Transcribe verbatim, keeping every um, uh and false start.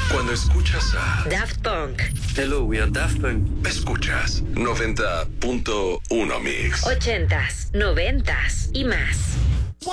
Cuando escuchas a Daft Punk. Hello, we are Daft Punk. Escuchas noventa punto uno Mix. Ochentas, noventas y más.